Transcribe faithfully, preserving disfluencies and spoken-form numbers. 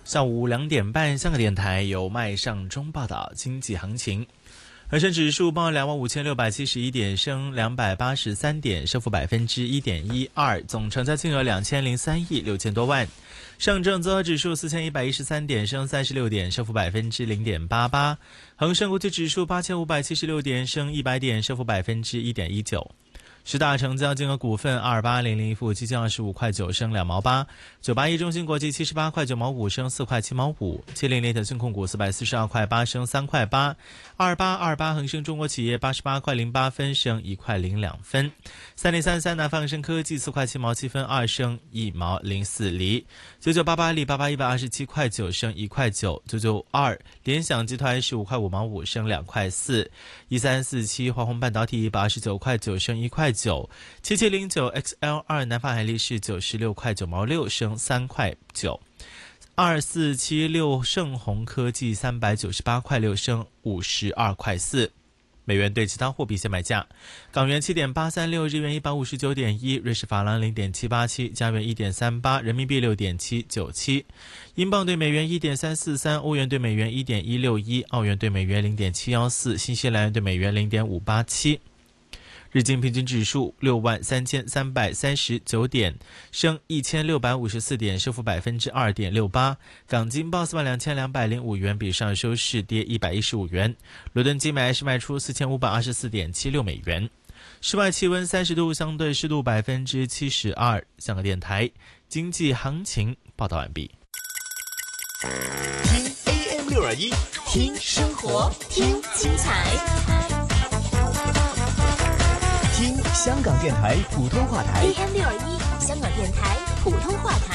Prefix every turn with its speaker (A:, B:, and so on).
A: 下午两点半，香港电台由麦尚中报道经济行情。恒生指数报两万五千六百七十一点，升两百八十三点，升幅百分之一点一二，总成交金额两千零三亿六千多万。上证综合指数四千一百一十三点，升三十六点，升幅百分之零点八八。恒生国际指数八千五百七十六点，升一百点，升幅百分之一点一九。十大成交金额股份二八零零富基金二十五块九升两毛八，九八一中芯国际七十八块九毛五升四块七毛五，七零零腾讯控股四百四十二块八升三块八，二八二八恒生中国企业八十八块零八分升一块零两分，三零三三南方恒生科技四块七毛七分二升一毛零四厘，九九八八里八八一百二十七块九升一块九，九九二联想集团十五块五毛五升两块四，一三四七华虹半导体八十九块九升一块九，七七零九 X L 二南方海力士九十六块九毛六升三块九，二四七六盛虹科技三百九十八块六升五十二块四。美元对其他货币现买价：港元七点八三六，日元一百五十九点一，瑞士法郎零点七八七，加元一点三八，人民币六点七九七，英镑对美元一点三四三，欧元对美元一点一六一，澳元对美元零点七一四，新西兰元对美元零点五八七。日经平均指数六万三千三百三十九点，升一千六百五十四点，升幅百分之二点六八。港金报四万两千两百零五元，比上收市跌一百一十五元。伦敦金买是卖出四千五百二十四点七六美元。室外气温三十度，相对湿度百分之七十二。香港电台经济行情报道完毕。
B: 听 A M 六二一，听生活，听精彩。听香港电台普通话台
C: A M 六二一，香港电台普通话台。